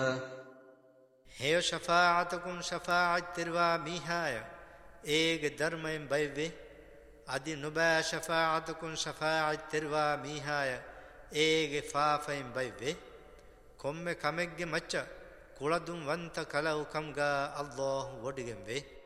هيو شفاعتكم شفاعت تروا ميهايا ايگ درمين بيوي ادي نبا شفاعتكم شفاعت تروا ميهايا ايگ فافين بيوي كم كمگ مچ كولدم وانت كلو كمغا الله ودگم وي